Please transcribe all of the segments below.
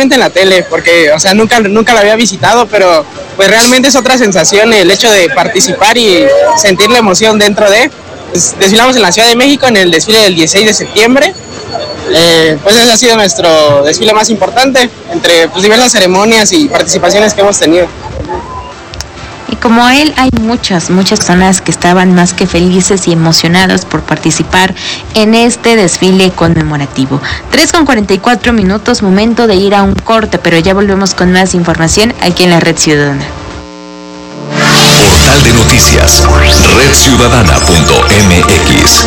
solamente en la tele, porque, o sea, nunca la había visitado, pero pues realmente es otra sensación el hecho de participar y sentir la emoción dentro de. Pues, desfilamos en la Ciudad de México en el desfile del 16 de septiembre. Pues ese ha sido nuestro desfile más importante entre pues, diversas ceremonias y participaciones que hemos tenido. Y como él, hay muchas personas que estaban más que felices y emocionadas por participar en este desfile conmemorativo. 3:44, momento de ir a un corte, pero ya volvemos con más información aquí en la Red Ciudadana. Portal de noticias, redciudadana.mx.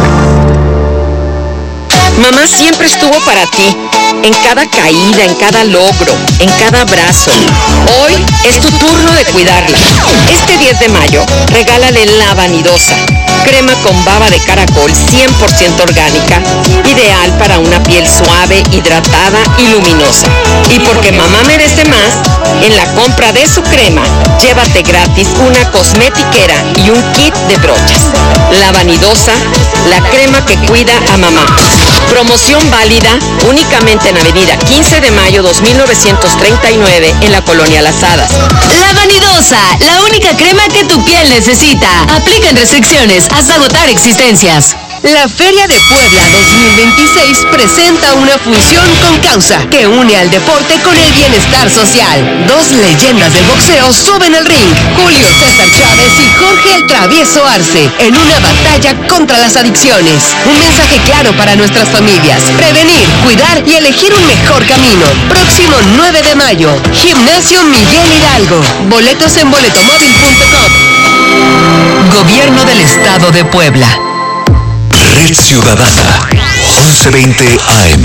Mamá siempre estuvo para ti, en cada caída, en cada logro, en cada abrazo. Hoy es tu turno de cuidarla. Este 10 de mayo, regálale La Vanidosa, crema con baba de caracol 100% orgánica, ideal para una piel suave, hidratada y luminosa. Y porque mamá merece más, en la compra de su crema, llévate gratis una cosmetiquera y un kit de brochas. La Vanidosa, la crema que cuida a mamá. Promoción válida únicamente en Avenida 15 de Mayo 2939 en la Colonia Las Hadas. La Vanidosa, la única crema que tu piel necesita. Aplican restricciones hasta agotar existencias. La Feria de Puebla 2026 presenta una función con causa que une al deporte con el bienestar social. Dos leyendas del boxeo suben al ring, Julio César Chávez y Jorge el Travieso Arce, en una batalla contra las adicciones. Un mensaje claro para nuestras familias: prevenir, cuidar y elegir un mejor camino. Próximo 9 de mayo, Gimnasio Miguel Hidalgo. Boletos en boletomóvil.com. Gobierno del Estado de Puebla. Red Ciudadana, 11:20 AM.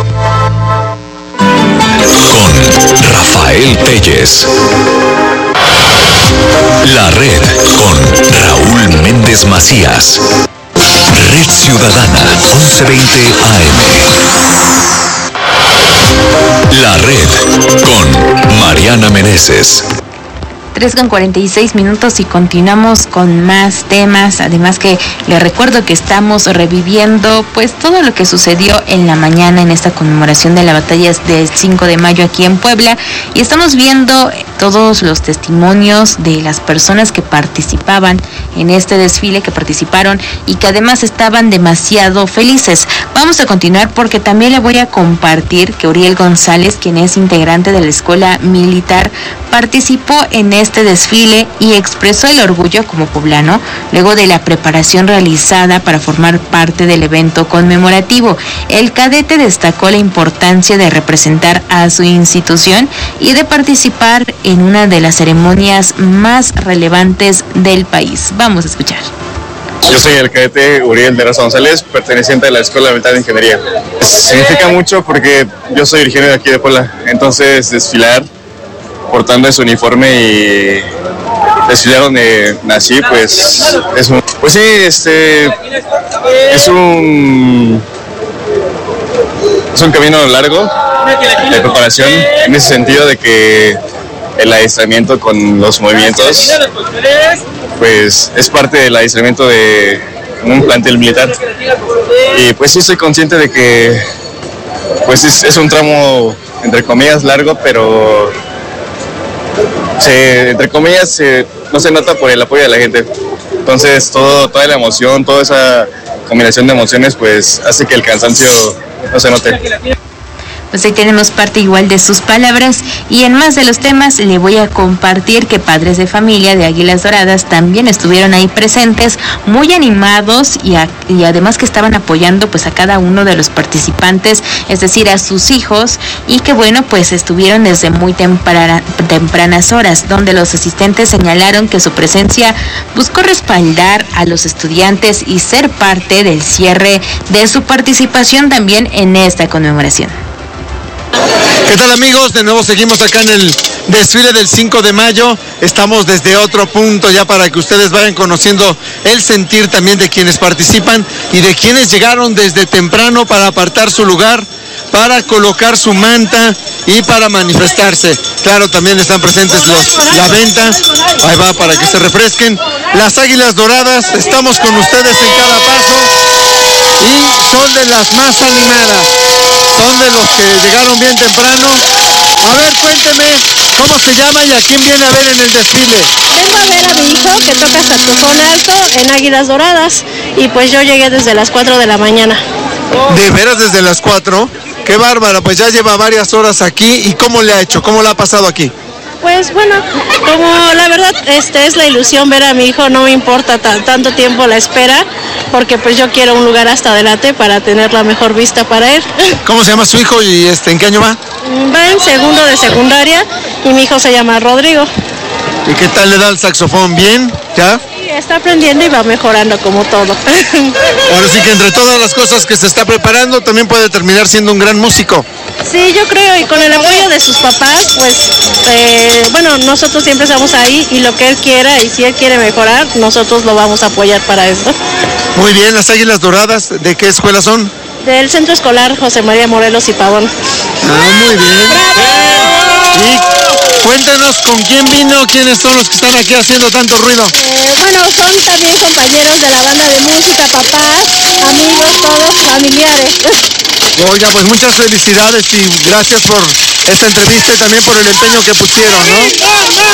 Con Rafael Telles. La Red con Raúl Méndez Macías. Red Ciudadana, 11:20 AM. La Red con Mariana Meneses. 3:46 y continuamos con más temas. Además que les recuerdo que estamos reviviendo pues todo lo que sucedió en la mañana en esta conmemoración de la batalla del 5 de mayo aquí en Puebla, y estamos viendo todos los testimonios de las personas que participaban en este desfile, que participaron y que además estaban demasiado felices. Vamos a continuar porque también le voy a compartir que Uriel González, quien es integrante de la Escuela Militar, participó en este desfile y expresó el orgullo como poblano luego de la preparación realizada para formar parte del evento conmemorativo. El cadete destacó la importancia de representar a su institución y de participar en una de las ceremonias más relevantes del país. Vamos a escuchar. Yo soy el cadete Uriel de Rosa González, perteneciente a la Escuela Militar de Ingeniería. Significa mucho porque yo soy originario de aquí de Puebla, entonces desfilar portando ese uniforme y desfilar donde nací, pues es un, pues sí, es un camino largo de preparación, en ese sentido de que el adiestramiento con los movimientos pues es parte del adiestramiento de un plantel militar, y pues sí soy consciente de que pues es un tramo entre comillas largo, pero entre comillas no se nota por el apoyo de la gente. Entonces toda la emoción, toda esa combinación de emociones pues hace que el cansancio no se note. Pues ahí tenemos parte igual de sus palabras, y en más de los temas le voy a compartir que padres de familia de Águilas Doradas también estuvieron ahí presentes, muy animados y además que estaban apoyando pues a cada uno de los participantes, es decir, a sus hijos, y que bueno, pues estuvieron desde muy tempranas horas, donde los asistentes señalaron que su presencia buscó respaldar a los estudiantes y ser parte del cierre de su participación también en esta conmemoración. ¿Qué tal, amigos? De nuevo seguimos acá en el desfile del 5 de mayo. Estamos desde otro punto ya para que ustedes vayan conociendo el sentir también de quienes participan y de quienes llegaron desde temprano para apartar su lugar, para colocar su manta y para manifestarse. Claro, también están presentes la venta, ahí va para que se refresquen. Las Águilas Doradas, estamos con ustedes en cada paso y son de las más animadas. Son de los que llegaron bien temprano. ver, cuénteme, ¿cómo se llama y a quién viene a ver en el desfile? Vengo a ver a mi hijo que toca saxofón alto en Águilas Doradas y pues yo llegué desde las 4 de la mañana. ¿De veras desde las 4? ¡Qué bárbara! Pues ya lleva varias horas aquí. ¿Y cómo le ha hecho? ¿Cómo la ha pasado aquí? Pues bueno, como la verdad es la ilusión ver a mi hijo, no me importa tanto tiempo la espera, porque pues yo quiero un lugar hasta adelante para tener la mejor vista para él. ¿Cómo se llama su hijo y en qué año va? Va en segundo de secundaria y mi hijo se llama Rodrigo. ¿Y qué tal le da el saxofón? ¿Bien? ¿Ya? Sí, está aprendiendo y va mejorando como todo. Ahora sí que entre todas las cosas que se está preparando también puede terminar siendo un gran músico. Sí, yo creo, y con el apoyo de sus papás, pues, bueno, nosotros siempre estamos ahí y lo que él quiera, y si él quiere mejorar, nosotros lo vamos a apoyar para eso. Muy bien, las Águilas Doradas, ¿de qué escuela son? Del Centro Escolar José María Morelos y Pavón. Muy bien. Y cuéntanos con quién vino, quiénes son los que están aquí haciendo tanto ruido. Bueno, son también compañeros de la banda de música, papás, amigos, todos familiares. Oiga, pues muchas felicidades y gracias por esta entrevista y también por el empeño que pusieron, ¿no?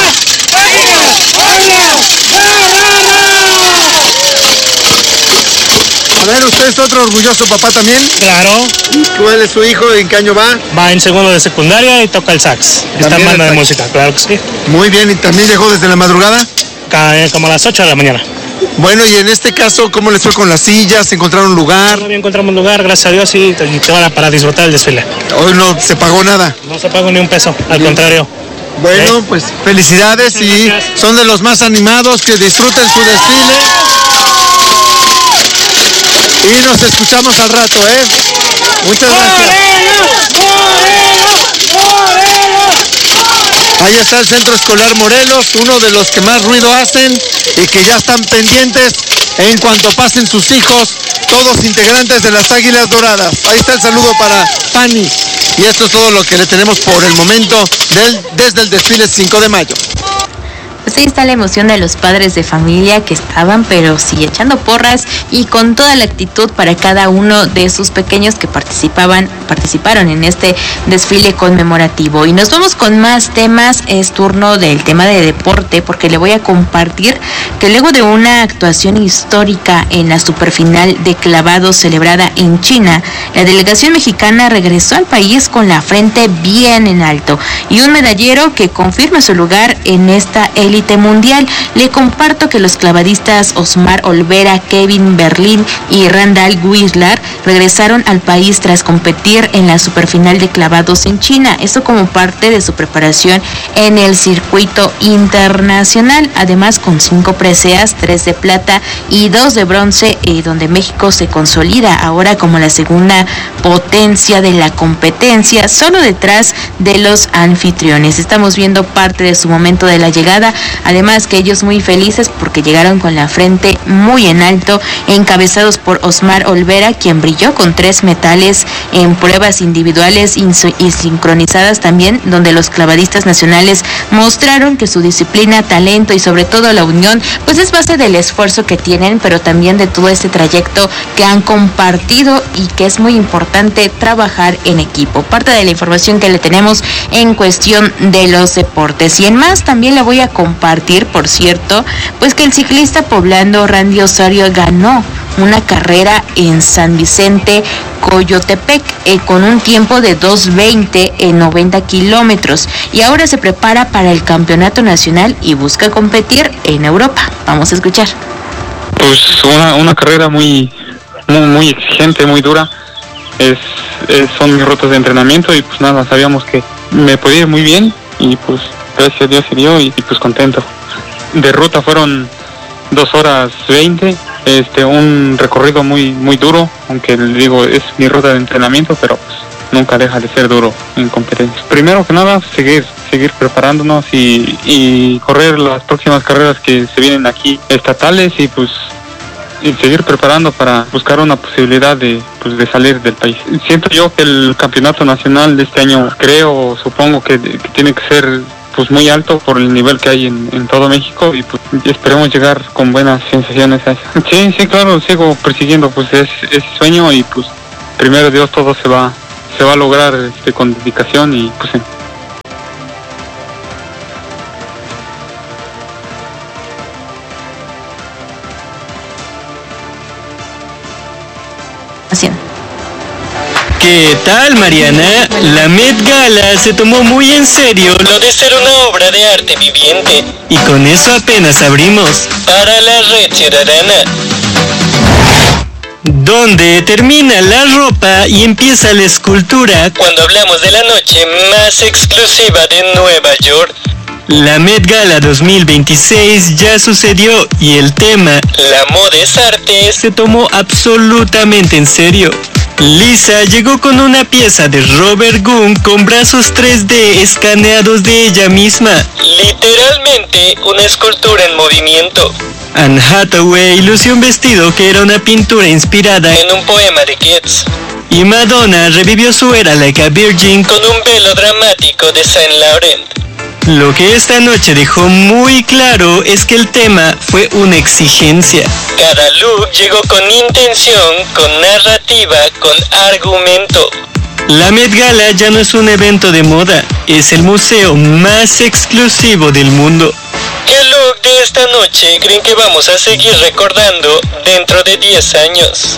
A ver, ¿usted es otro orgulloso papá también? Claro. ¿Cuál es su hijo? ¿En qué año va? Va en segundo de secundaria y toca el sax. Está en banda de música, claro que sí. Muy bien, ¿y también llegó desde la madrugada? Como a las 8 de la mañana. Bueno, y en este caso, ¿cómo les fue con las sillas? ¿Encontraron un lugar? Todavía encontramos un lugar, gracias a Dios, y para disfrutar el desfile. Hoy no se pagó nada. No se pagó ni un peso, al contrario. Bueno, pues felicidades y son de los más animados, que disfruten su desfile. Y nos escuchamos al rato, ¿eh? Muchas gracias. Ahí está el Centro Escolar Morelos, uno de los que más ruido hacen y que ya están pendientes en cuanto pasen sus hijos, todos integrantes de las Águilas Doradas. Ahí está el saludo para Pani. Y esto es todo lo que le tenemos por el momento desde el desfile 5 de mayo. Pues ahí está la emoción de los padres de familia que estaban, pero sí, echando porras y con toda la actitud para cada uno de sus pequeños que participaron en este desfile conmemorativo. Y nos vamos con más temas. Es turno del tema de deporte, porque le voy a compartir que luego de una actuación histórica en la superfinal de clavados celebrada en China, la delegación mexicana regresó al país con la frente bien en alto y un medallero que confirma su lugar en esta élite mundial. Le comparto que los clavadistas Osmar Olvera, Kevin Berlín y Randall Wislar regresaron al país tras competir en la superfinal de clavados en China, eso como parte de su preparación en el circuito internacional, además con 5 preseas, 3 de plata y 2 de bronce, donde México se consolida ahora como la segunda potencia de la competencia, solo detrás de los anfitriones. Estamos viendo parte de su momento de la llegada. Además que ellos muy felices porque llegaron con la frente muy en alto, encabezados por Osmar Olvera, quien brilló con 3 metales en pruebas individuales y sincronizadas también, donde los clavadistas nacionales mostraron que su disciplina, talento y sobre todo la unión, pues es base del esfuerzo que tienen, pero también de todo este trayecto que han compartido y que es muy importante trabajar en equipo. Parte de la información que le tenemos en cuestión de los deportes. Y en más también le voy a compartir, por cierto, pues que el ciclista poblano Randy Osorio ganó una carrera en San Vicente, Coyotepec, con un tiempo de 2:20 en 90 kilómetros y ahora se prepara para el campeonato nacional y busca competir en Europa. Vamos a escuchar. Pues una carrera muy exigente, muy dura. Son mis rutas de entrenamiento y pues nada, sabíamos que me podía ir muy bien y pues gracias a Dios se dio y pues contento. De ruta fueron 2 horas 20, un recorrido muy duro, aunque digo es mi ruta de entrenamiento, pero pues nunca deja de ser duro en competencias. Primero que nada, seguir preparándonos y correr las próximas carreras que se vienen aquí estatales y pues y seguir preparando para buscar una posibilidad de salir del país. Siento yo que el campeonato nacional de este año supongo que tiene que ser pues muy alto por el nivel que hay en todo México y pues esperemos llegar con buenas sensaciones a eso. Sí, claro, sigo persiguiendo pues ese sueño y pues primero Dios todo se va a lograr con dedicación y pues ¿Qué tal, Mariana? La Met Gala se tomó muy en serio lo de ser una obra de arte viviente. Y con eso apenas abrimos. Para la Red Ciudadana. Donde termina la ropa y empieza la escultura cuando hablamos de la noche más exclusiva de Nueva York. La Met Gala 2026 ya sucedió y el tema, la moda es arte, se tomó absolutamente en serio. Lisa llegó con una pieza de Robert Gunn con brazos 3D escaneados de ella misma. Literalmente una escultura en movimiento. Anne Hathaway lució un vestido que era una pintura inspirada en un poema de Keats. Y Madonna revivió su era Like a Virgin con un velo dramático de Saint Laurent. Lo que esta noche dejó muy claro es que el tema fue una exigencia. Cada look llegó con intención, con narrativa, con argumento. La Met Gala ya no es un evento de moda, es el museo más exclusivo del mundo. ¿Qué look de esta noche creen que vamos a seguir recordando dentro de 10 años?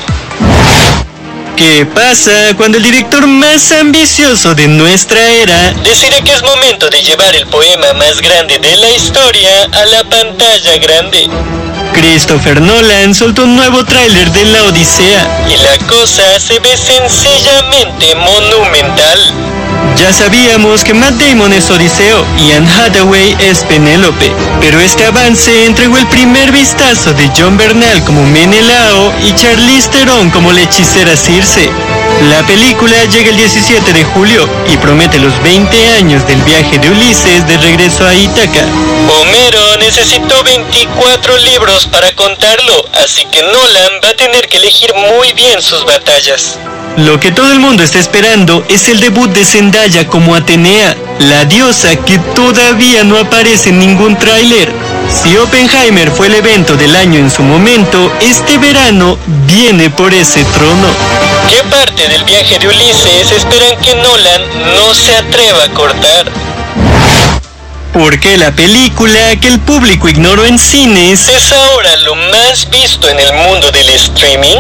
¿Qué pasa cuando el director más ambicioso de nuestra era decide que es momento de llevar el poema más grande de la historia a la pantalla grande? Christopher Nolan soltó un nuevo tráiler de La Odisea y la cosa se ve sencillamente monumental. Ya sabíamos que Matt Damon es Odiseo y Anne Hathaway es Penélope, pero este avance entregó el primer vistazo de Jon Bernthal como Menelao y Charlize Theron como la hechicera Circe. La película llega el 17 de julio y promete los 20 años del viaje de Ulises de regreso a Ítaca. Homero necesitó 24 libros para contarlo, así que Nolan va a tener que elegir muy bien sus batallas. Lo que todo el mundo está esperando es el debut de Zendaya como Atenea, la diosa que todavía no aparece en ningún tráiler. Si Oppenheimer fue el evento del año en su momento, este verano viene por ese trono. ¿Qué parte del viaje de Ulises esperan que Nolan no se atreva a cortar? Porque la película que el público ignoró en cines es ahora lo más visto en el mundo del streaming.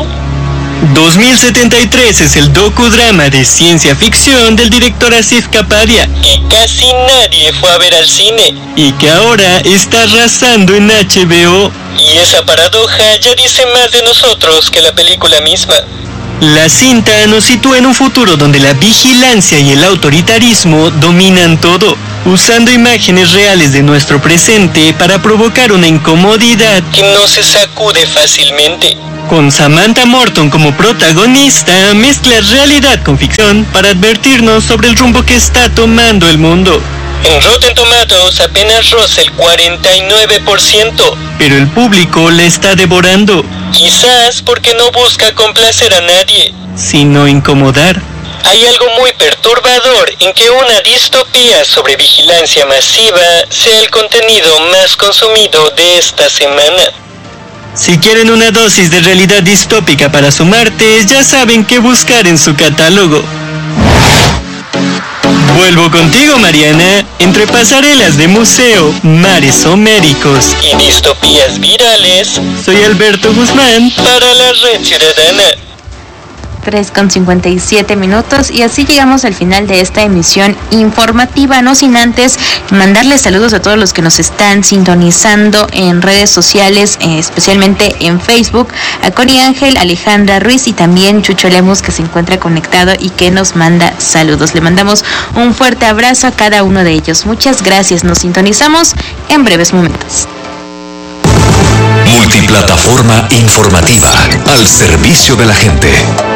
2073 es el docudrama de ciencia ficción del director Asif Kapadia, que casi nadie fue a ver al cine y que ahora está arrasando en HBO. Y esa paradoja ya dice más de nosotros que la película misma. La cinta nos sitúa en un futuro donde la vigilancia y el autoritarismo dominan todo, usando imágenes reales de nuestro presente para provocar una incomodidad que no se sacude fácilmente. Con Samantha Morton como protagonista, mezcla realidad con ficción para advertirnos sobre el rumbo que está tomando el mundo. En Rotten Tomatoes apenas roza el 49%, pero el público la está devorando. Quizás porque no busca complacer a nadie, sino incomodar. Hay algo muy perturbador en que una distopía sobre vigilancia masiva sea el contenido más consumido de esta semana. Si quieren una dosis de realidad distópica para su martes, ya saben qué buscar en su catálogo. Vuelvo contigo, Mariana, entre pasarelas de museo, mares homéricos y distopías virales. Soy Alberto Guzmán para la Red Ciudadana. 3:57 y así llegamos al final de esta emisión informativa, no sin antes mandarles saludos a todos los que nos están sintonizando en redes sociales, especialmente en Facebook, a Connie Ángel, Alejandra Ruiz y también Chucho Lemus, que se encuentra conectado y que nos manda saludos. Le mandamos un fuerte abrazo a cada uno de ellos. Muchas gracias, nos sintonizamos en breves momentos. Multiplataforma informativa al servicio de la gente.